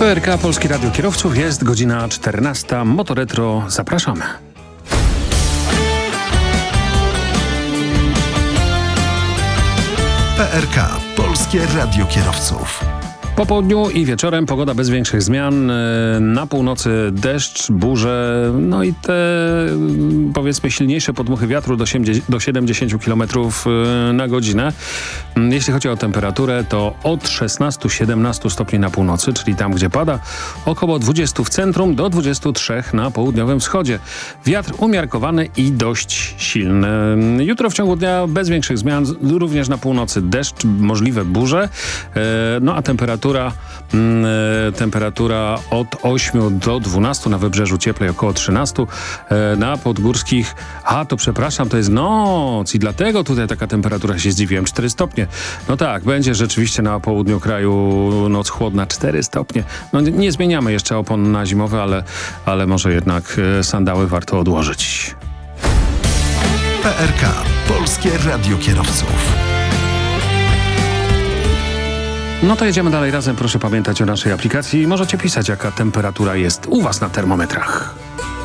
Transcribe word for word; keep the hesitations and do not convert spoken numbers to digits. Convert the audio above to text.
P R K Polskie Radio Kierowców, jest godzina czternasta. Motoretro, zapraszamy. P R K Polskie Radio Kierowców. Po południu i wieczorem pogoda bez większych zmian. Na północy deszcz, burze, no i te powiedzmy silniejsze podmuchy wiatru do siedemdziesięciu kilometrów na godzinę. Jeśli chodzi o temperaturę, to od szesnastu do siedemnastu stopni na północy, czyli tam gdzie pada, około dwudziestu w centrum do dwudziestu trzech na południowym wschodzie. Wiatr umiarkowany i dość silny. Jutro w ciągu dnia bez większych zmian, również na północy deszcz, możliwe burze, no a temperatura Temperatura od ośmiu do dwunastu, na wybrzeżu cieplej około trzynastu, na podgórskich, a to przepraszam, to jest noc i dlatego tutaj taka temperatura, się zdziwiłem, cztery stopnie. No tak, będzie rzeczywiście na południu kraju noc chłodna, cztery stopnie. No nie, nie zmieniamy jeszcze opon na zimowe, ale, ale może jednak sandały warto odłożyć. P R K Polskie Radio Kierowców. No to jedziemy dalej razem. Proszę pamiętać o naszej aplikacji. Możecie pisać, jaka temperatura jest u Was na termometrach.